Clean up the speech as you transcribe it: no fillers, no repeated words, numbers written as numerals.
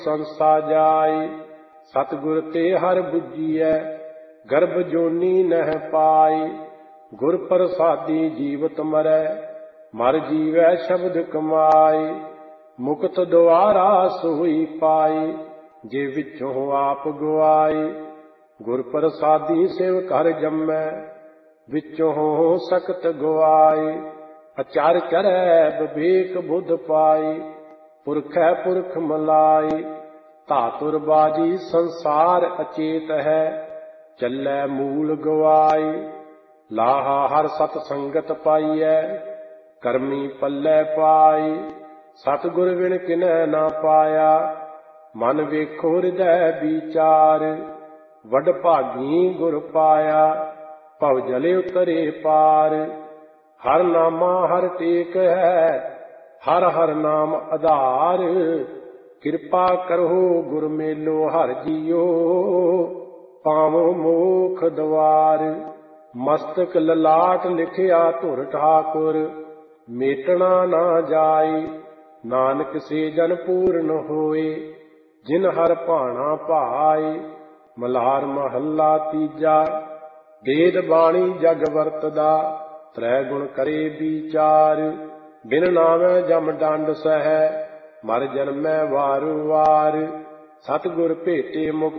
ਸੰਸਾ ਜਾਈ। ਸਤਿਗੁਰ ਤੇ ਹਰ ਬੁੱਝੀਐ ਗਰਭ ਜੋਨੀ ਨਹਿ ਪਾਈ। ਗੁਰ ਪ੍ਰਸਾਦੀ ਜੀਵਤ ਮਰੈ ਮਰ ਜੀਵੈ ਸ਼ਬਦ ਕਮਾਈ। ਮੁਕਤ ਦੁਆਰਾ ਸੋਈ ਪਾਈ ਜੇ ਵਿੱਚੋਂ ਆਪ ਗਵਾਈ। ਗੁਰ ਪ੍ਰਸਾਦੀ ਸਿਵ ਘਰ ਜੰਮੈ ਵਿੱਚੋਂ ਸਕਤ ਗਵਾਈ। ਅਚਰ ਚਰੈ ਵਿਵੇਕ ਬੁੱਧ ਪਾਈ ਪੁਰਖੈ ਪੁਰਖ ਮਲਾਈ। ਧਾਤੁਰ ਬਾਜੀ ਸੰਸਾਰ ਅਚੇਤ ਹੈ ਚੱਲੈ ਮੂਲ ਗਵਾਈ। ਲਾਹਾ ਹਰ ਸਤ ਸੰਗਤ ਪਾਈਐ ਕਰਮੀ ਪੱਲੇ ਪਾਈ। ਸਤਿਗੁਰ ਬਿਨ ਕਿਨੈ ਨਾ ਪਾਇਆ ਮਨ ਵੇਖੋ ਹਿਰਦੈ ਵਿਚਾਰ। ਵਡ ਭਾਗੀ ਗੁਰ ਪਾਇਆ ਭਵ ਜਲੇ ਉਤਰੇ ਪਾਰ। ਹਰ ਨਾਮਾ ਹਰ ਟੇਕ ਹੈ ਹਰ ਹਰ ਨਾਮ ਆਧਾਰ। ਕਿਰਪਾ ਕਰੋ ਗੁਰ ਮੇਲੋ ਹਰ ਜੀਓ ਪਾਵੋ ਮੋਖ ਦਵਾਰ। ਮਸਤਕ ਲਲਾਟ ਲਿਖਿਆ ਧੁਰ ਠਾਕੁਰ ਮੇਟਣਾ ਨਾ ਜਾਈ। ਨਾਨਕ ਸੇ ਜਨ ਪੂਰਨ ਹੋਏ ਜਿਨ ਹਰ ਭਾਣਾ ਭਾਈ। ਮਲਹਾਰ ਮਹੱਲਾ ਤੀਜਾ। ਵੇਦ ਬਾਣੀ ਜਗ ਵਰਤਦਾ ਤ੍ਰੈ ਗੁਣ ਕਰੇ ਵਿਚਾਰ। ਬਿਨ ਨਾਮੈ ਜਮ ਡੰਡ ਸਹੈ ਮਰ ਜਨਮੈ ਵਾਰ ਵਾਰ। ਸਤਿਗੁਰ ਭੇਟੇ ਮੁਕਤ